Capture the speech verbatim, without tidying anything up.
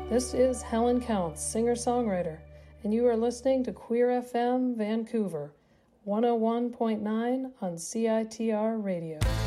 This is Helen Counts, singer-songwriter, and you are listening to Queer F M Vancouver, one oh one point nine on C I T R Radio.